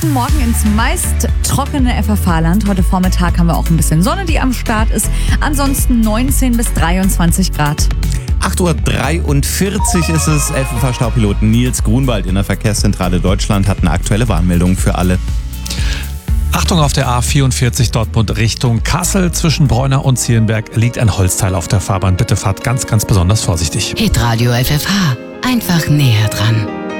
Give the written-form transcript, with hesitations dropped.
Guten Morgen ins meist trockene FFH-Land. Heute Vormittag haben wir auch ein bisschen Sonne, die am Start ist. Ansonsten 19 bis 23 Grad. 8.43 Uhr ist es. FFH-Staupilot Nils Grunwald in der Verkehrszentrale Deutschland hat eine aktuelle Warnmeldung für alle. Achtung, auf der A44 Dortmund Richtung Kassel zwischen Bräuner und Zielenberg liegt ein Holzteil auf der Fahrbahn. Bitte fahrt ganz, ganz besonders vorsichtig. Hitradio FFH. Einfach näher dran.